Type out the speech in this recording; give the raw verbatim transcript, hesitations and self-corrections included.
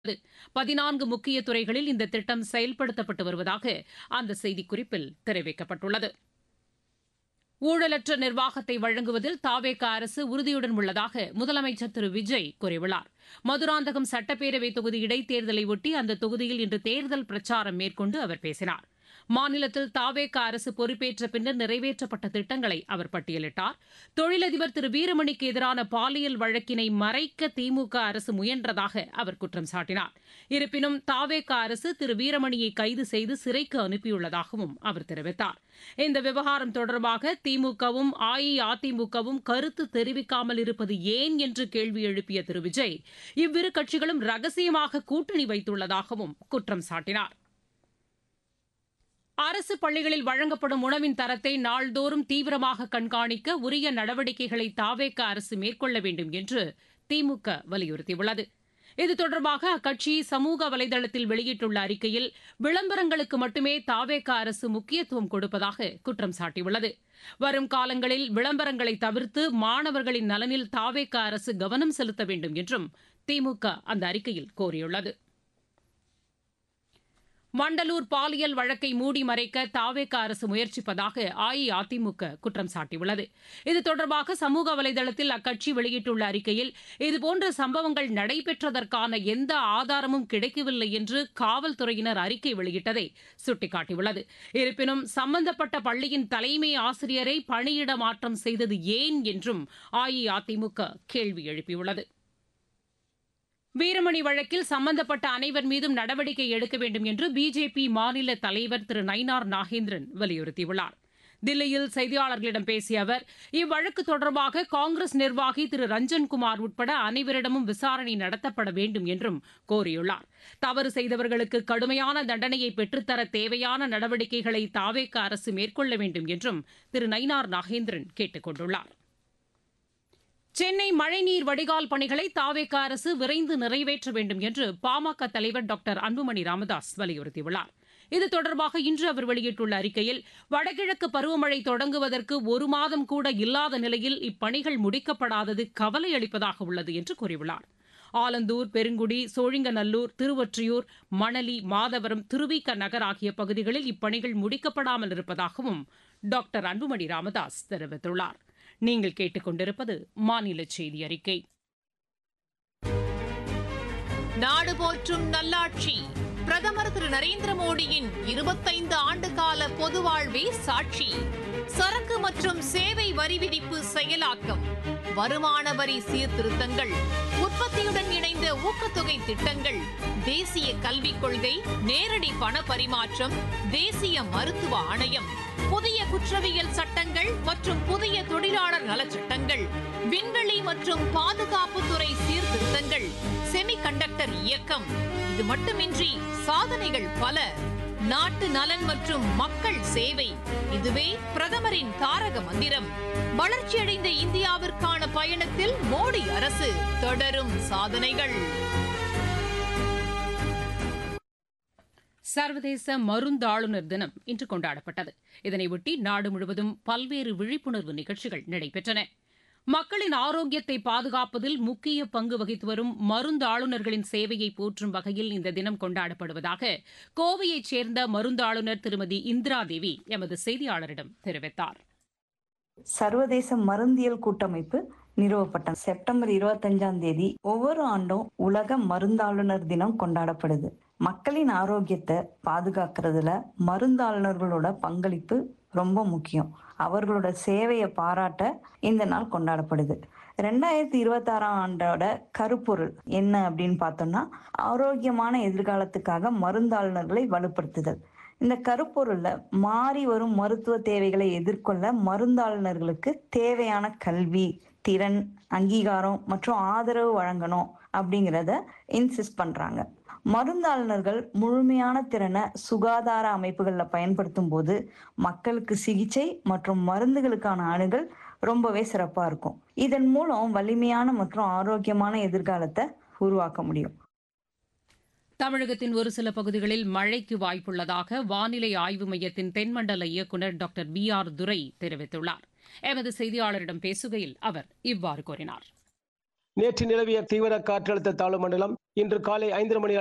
பதினான்கு முக்கிய துறைகளில் இந்த திட்டம் செயல்படுத்தப்பட்டு வருவதாக அந்த செய்திக்குறிப்பில் தெரிவிக்கப்பட்டுள்ளது. ஊழலற்ற நிர்வாகத்தை வழங்குவதில் தாவேகா அரசு உறுதியுடன் உள்ளதாக முதலமைச்சர் திரு விஜய் கூறியுள்ளார். மதுராந்தகம் சட்டப்பேரவை தொகுதி இடைத்தேர்தலையொட்டி அந்த தொகுதியில் இன்று தேர்தல் பிரச்சாரம் மேற்கொண்டு அவர் பேசினார். மாநிலத்தில் தாவேகா அரசு பொறுப்பேற்ற பின்னர் நிறைவேற்றப்பட்ட திட்டங்களை அவர் பட்டியலிட்டார். தொழிலதிபர் திரு வீரமணிக்கு எதிரான பாலியல் வழக்கினை மறைக்க திமுக அரசு முயன்றதாக அவர் குற்றம் சாட்டினார். இருப்பினும் தாவேகா அரசு திரு வீரமணியை கைது செய்து சிறைக்கு அனுப்பியுள்ளதாகவும் அவர் தெரிவித்தார். இந்த விவகாரம் தொடர்பாக திமுகவும் அஇஅதிமுகவும் கருத்து தெரிவிக்காமல் இருப்பது ஏன் என்று கேள்வி எழுப்பிய திரு விஜய் இவ்விரு கட்சிகளும் ரகசியமாக கூட்டணி வைத்துள்ளதாகவும் குற்றம் சாட்டினார். அரசு பள்ளிகளில் வழங்கப்படும் உணவின் தரத்தை நாள்தோறும் தீவிரமாக கண்காணிக்க உரிய நடவடிக்கைகளை தாவேகா அரசு மேற்கொள்ள வேண்டும் என்று திமுக வலியுறுத்தியுள்ளது. இது தொடர்பாக அக்கட்சி சமூக வலைதளத்தில் வெளியிட்டுள்ள அறிக்கையில் விளம்பரங்களுக்கு மட்டுமே தாவேகா அரசு முக்கியத்துவம் கொடுப்பதாக குற்றம் சாட்டியுள்ளது. வரும் காலங்களில் விளம்பரங்களை தவிர்த்து மாணவர்களின் நலனில் தாவேகா அரசு கவனம் செலுத்த வேண்டும் என்றும் திமுக அந்த அறிக்கையில் கோரியுள்ளது. வண்டலூர் பாலியல் வழக்கை மூடி மறைக்க தாவேகா அரசு முயற்சிப்பதாக அஇஅதிமுக குற்றம் சாட்டியுள்ளது. இது தொடர்பாக சமூக வலைதளத்தில் அக்கட்சி வெளியிட்டுள்ள அறிக்கையில் இதுபோன்ற சம்பவங்கள் நடைபெற்றதற்கான எந்த ஆதாரமும் கிடைக்கவில்லை என்று காவல்துறையினர் அறிக்கை வெளியிட்டதை சுட்டிக்காட்டியுள்ளது. இருப்பினும் சம்பந்தப்பட்ட பள்ளியின் தலைமை ஆசிரியரை பணியிட மாற்றம் செய்தது ஏன் என்றும் அஇஅதிமுக கேள்வி எழுப்பியுள்ளது. வீரமணி வழக்கில் சம்பந்தப்பட்ட அனைவர் மீதும் நடவடிக்கை எடுக்க வேண்டும் என்று பிஜேபி மாநில தலைவர் திரு நயினார் நாகேந்திரன் வலியுறுத்தியுள்ளார். தில்லியில் செய்தியாளர்களிடம் பேசிய அவர் இவ்வழக்கு தொடர்பாக காங்கிரஸ் நிர்வாகி திரு ரஞ்சன்குமார் உட்பட அனைவரிடமும் விசாரணை நடத்தப்பட வேண்டும் என்றும் கோரியுள்ளார். தவறு செய்தவர்களுக்கு கடுமையான தண்டனையை பெற்றுத்தர தேவையான நடவடிக்கைகளை தாவேகா அரசு மேற்கொள்ள வேண்டும் என்றும் திரு நயினார் நாகேந்திரன் கேட்டுக் கொண்டுள்ளார். சென்னை மழைநீர் வடிகால் பணிகளை தாவேகா அரசு விரைந்து நிறைவேற்ற வேண்டும் என்று பாமக தலைவர் டாக்டர் அன்புமணி ராமதாஸ் வலியுறுத்தியுள்ளார். இது தொடர்பாக இன்று அவர் வெளியிட்டுள்ள அறிக்கையில் வடகிழக்கு பருவமழை தொடங்குவதற்கு ஒரு மாதம் கூட இல்லாத நிலையில் இப்பணிகள் முடிக்கப்படாதது கவலை அளிப்பதாக உள்ளது என்று கூறியுள்ளார். ஆலந்தூர், பெருங்குடி, சோழிங்கநல்லூர், திருவொற்றியூர், மணலி, மாதவரம், திருவிக நகர் ஆகிய பகுதிகளில் இப்பணிகள் முடிக்கப்படாமல் இருப்பதாகவும் டாக்டர் அன்புமணி ராமதாஸ் தெரிவித்துள்ளார். நீங்கள் கேட்டுக்கொண்டிருப்பது மாநில செய்தி அறிக்கை. நாடு போற்றும் நல்லாட்சி பிரதமர் திரு நரேந்திர மோடியின் இருபத்தைந்து ஆண்டு கால பொது வாழ்வே சாட்சி. சரக்கு மற்றும் சேவை வரி விதிப்பு செயலாக்கம், வருமான வரி சீர்திருத்தங்கள், உற்பத்தியுடன் இணைந்த ஊக்கத்தொகை திட்டங்கள், தேசிய கல்விக் கொள்கை, நேரடி பண பரிமாற்றம், தேசிய மருத்துவ ஆணையம், புதிய குற்றவியல் சட்டங்கள் மற்றும் புதிய தொழிலாளர் நலச்சட்டங்கள், விண்வெளி மற்றும் பாதுகாப்புத்துறை சீர்திருத்தங்கள், செமிகண்டக்டர் இயக்கம். இது மட்டுமின்றி சாதனைகள் பல. நாட்டு நலன் மற்றும் மக்கள் சேவை, இதுவே பிரதமரின் தாரக மந்திரம். வளர்ச்சியடைந்த இந்தியாவிற்கான பயணத்தில் மோடி அரசு தொடரும் சாதனைகள். சர்வதேச மருந்தாளுநர் தினம் இன்று கொண்டாடப்பட்டது. இதனையொட்டி நாடு முழுவதும் பல்வேறு விழிப்புணர்வு நிகழ்ச்சிகள் நடைபெற்றன. மக்களின் ஆரோக்கியத்தை பாதுகாப்பதில் முக்கிய பங்கு வகித்து வரும் மருந்தாளுநர்களின் சேவையை போற்றும் வகையில் இந்த தினம் கொண்டாடப்படுவதாக கோவையைச் சேர்ந்த மருந்தாளுநர் திருமதி இந்திரா தேவி எமது செய்தியாளரிடம் தெரிவித்தார். சர்வதேச மருந்தியல் கூட்டமைப்பு நிறுவப்பட்ட செப்டம்பர் இருபத்தஞ்சாம் தேதி ஒவ்வொரு ஆண்டும் உலக மருந்தாளுநர் தினம் கொண்டாடப்படுது. மக்களின் ஆரோக்கியத்தை பாதுகாக்கிறதுல மருந்தாளுநர்களோட பங்களிப்பு ரொம்ப முக்கியம். அவர்களோட சேவையை பாராட்ட இந்த நாள் கொண்டாடப்படுது. ரெண்டாயிரத்தி இருபத்தி ஆறாம் ஆண்டோட கருப்பொருள் என்ன அப்படின்னு பார்த்தோம்னா, ஆரோக்கியமான எதிர்காலத்துக்காக மருந்தாளுநர்களை வலுப்படுத்துதல். இந்த கருப்பொருள்ல மாறி வரும் மருத்துவ தேவைகளை எதிர்கொள்ள மருந்தாளுநர்களுக்கு தேவையான கல்வி, திறன், அங்கீகாரம் மற்றும் ஆதரவு வழங்கணும் அப்படிங்கிறத இன்சிஸ்ட் பண்றாங்க. மருந்தாளுநர்கள் முழுமையான திறனை சுகாதார அமைப்புகள்ல பயன்படுத்தும் போது மக்களுக்கு சிகிச்சை மற்றும் மருந்துகளுக்கான அணுகல் ரொம்பவே சிறப்பா இருக்கும். இதன் மூலம் வலிமையான மற்றும் ஆரோக்கியமான எதிர்காலத்தை உருவாக்க முடியும். தமிழகத்தின் ஒரு சில பகுதிகளில் மழைக்கு வாய்ப்புள்ளதாக வானிலை ஆய்வு மையத்தின் தென்மண்டல இயக்குநர் டாக்டர் பி ஆர் துரை தெரிவித்துள்ளார். எமது செய்தியாளரிடம் பேசுகையில் அவர் இவ்வாறு கூறினார். நேற்று நிலவிய தீவிர காற்றழுத்த தாழ்வு மண்டலம் இன்று காலை ஐந்தரை மணி